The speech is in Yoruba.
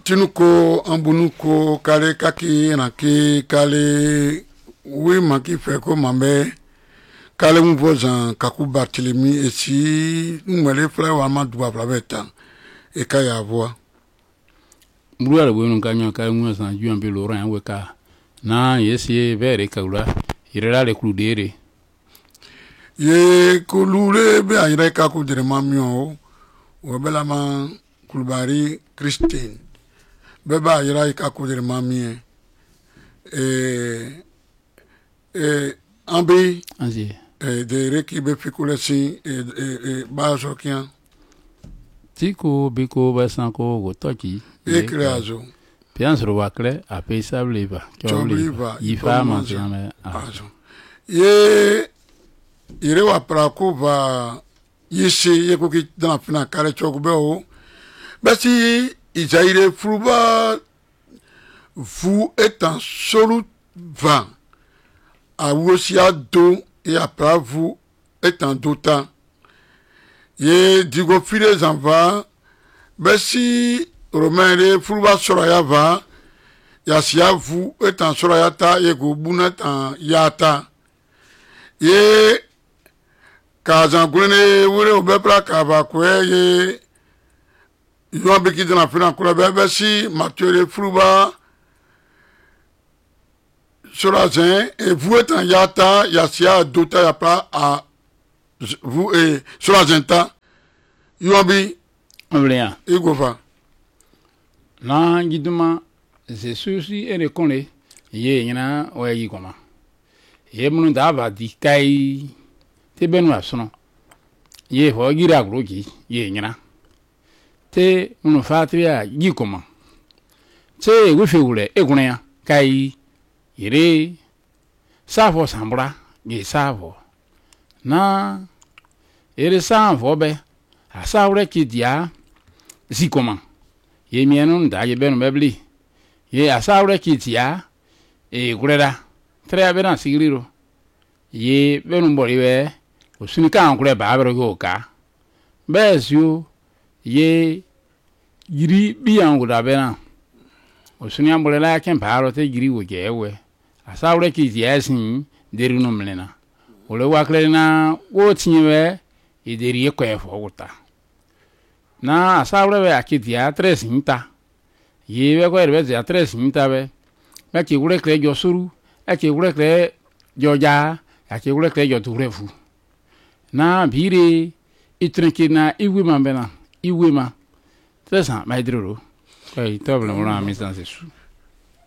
tinuko ambunuko kale kaki na ki kale oui maki feko mambe kale mvoza kaku Barthélemy et si mwele fla wa madwa blaveta e kaya voa mruala bueno kanyo ka mwa san juambe Laurent weka na yesi vere kaula irela le kludere ye kulule be ayre kaku dire mamio o bela ma kulbari Christine beba ayra kaku dire mamie ambi anzi de reki be fikule si bazo kian tiko biko basanko go toki ekreazo piansro wakle apesa bliva chobliva ifa manzame azo ye ire wa prako va yisi ye ko ki dans fina kare chokbe o basi izaire fruba vous étant solo vent à wosia do et après vous étant d'autant ye digo file zanva basi romain le fruba soraya va yasia vous étant soraya ta ye go bunata yata ye kazan gulene wure obepla kava kwe ye yon biki dina fina kula besi mathieu fruba Solazen et vous êtes en yata yasia dota yapa à vous et Solazenta yobi omlea igova na ngiduma c'est souci et reconnaît ye nyina o yi koma ye munu da ba di kai te benu asono ye ho gira grogi ye nyina te munu fatria yi koma te we fewule egunya kai ire savo sambra ge savo na ire savo be asawre kidia zikoma ye mienu da ye benu mebli ye asawre kidia e gurera tre abena sigiriro ye benu mboriwe osunika ankure ba abero go ka besio ye yiri biyan guda bena osunia mbolela ken paro te yiri wogewe asawre kidia sin deri no mlena ole wakle na wotinwe ideri ekwefo wuta na asawre be akidia 3 sinta ye be ko erbe ya 3 sinta be ki gure kre jo suru ki gure kre jo ja ki gure kre jo turefu na bire itrenki na iwima bena iwima tresa maidroro kai table mona mi sanse su